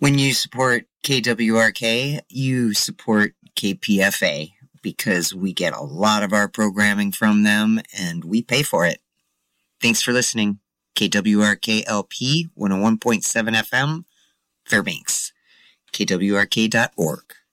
When you support KWRK, you support KPFA because we get a lot of our programming from them and we pay for it. Thanks for listening. KWRK LP 101.7 FM, Fairbanks. KWRK.org.